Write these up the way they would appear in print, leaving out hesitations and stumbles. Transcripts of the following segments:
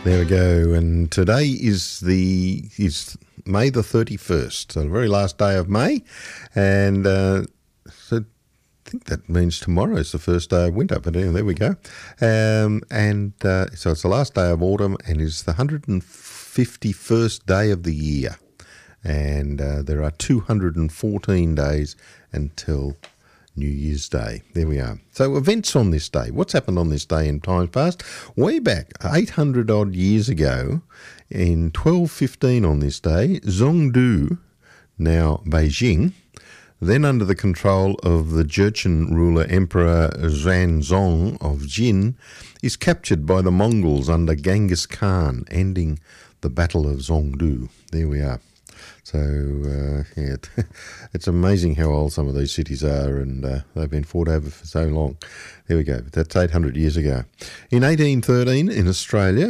There we go, and today is May the 31st, so the very last day of May, and so I think that means tomorrow is the first day of winter, but anyway, there we go. So it's the last day of autumn and is the 151st day of the year, and there are 214 days until New Year's Day. There we are. So events on this day. What's happened on this day in times past? Way back 800 odd years ago, in 1215 on this day, Zhongdu, now Beijing, then under the control of the Jurchen ruler Emperor Xuanzong of Jin, is captured by the Mongols under Genghis Khan, ending the Battle of Zhongdu. There we are. So, it's amazing how old some of these cities are, and they've been fought over for so long. There we go. That's 800 years ago. In 1813, in Australia,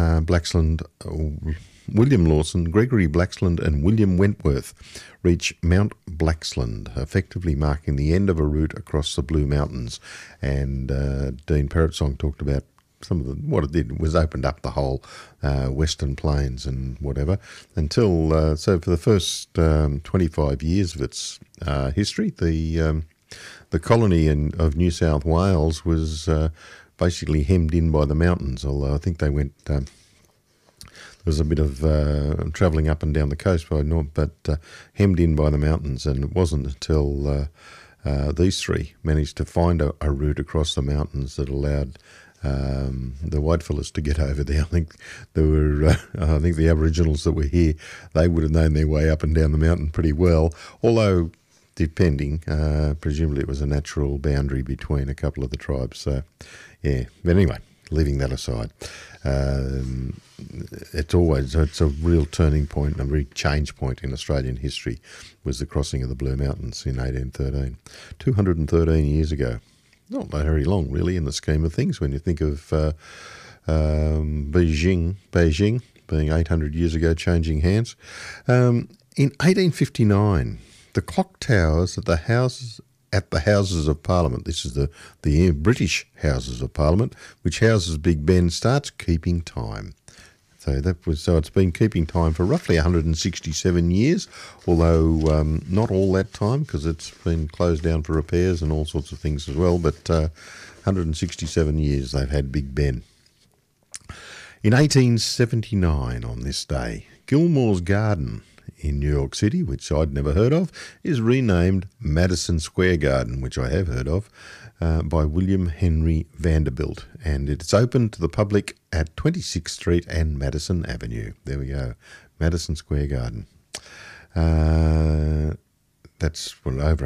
William Lawson, Gregory Blaxland and William Wentworth reach Mount Blaxland, effectively marking the end of a route across the Blue Mountains. And Dean Parrotsong talked about what it did was opened up the whole Western Plains and whatever until so for the first 25 years of its history, the colony of New South Wales was basically hemmed in by the mountains. Although I think they went. There was a bit of travelling up and down the coast by north, but hemmed in by the mountains, and it wasn't until these three managed to find a route across the mountains that allowed the whitefellas to get over there. I think there were, I think the Aboriginals that were here, they would have known their way up and down the mountain pretty well, although depending, presumably it was a natural boundary between a couple of the tribes. So, yeah, but anyway, leaving that aside, it's a real turning point, a real change point in Australian history was the crossing of the Blue Mountains in 1813, 213 years ago. Not very long, really, in the scheme of things, when you think of Beijing being 800 years ago, changing hands. In 1859, the clock towers at the Houses of Parliament, this is the British Houses of Parliament, which houses Big Ben, starts keeping time. So it's been keeping time for roughly 167 years, although not all that time because it's been closed down for repairs and all sorts of things as well. But 167 years they've had Big Ben. In 1879, on this day, Gilmore's Garden in New York City, which I'd never heard of, is renamed Madison Square Garden, which I have heard of, by William Henry Vanderbilt, and it's open to the public at 26th Street and Madison Avenue. There we go, Madison Square Garden. That's over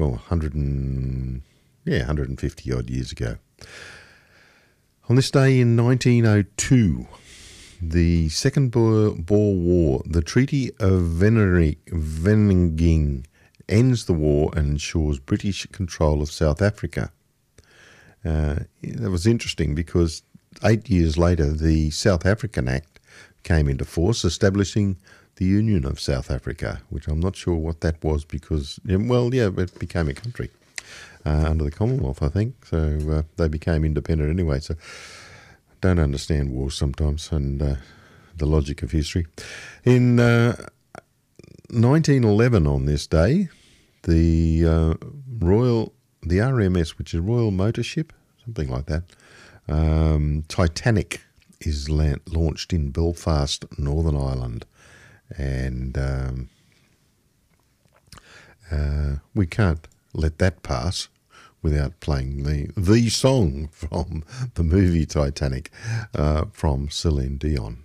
150 odd years ago. On this day in 1902, the Second Boer War, the Treaty of Vereeniging ends the war and ensures British control of South Africa. That was interesting because 8 years later, the South African Act came into force, establishing the Union of South Africa, which I'm not sure what that was because, it became a country under the Commonwealth, I think. So they became independent anyway. So I don't understand wars sometimes and the logic of history. In 1911 on this day, the RMS, which is Royal Motor Ship, something like that, Titanic is launched in Belfast, Northern Ireland, and we can't let that pass without playing the song from the movie Titanic from Celine Dion.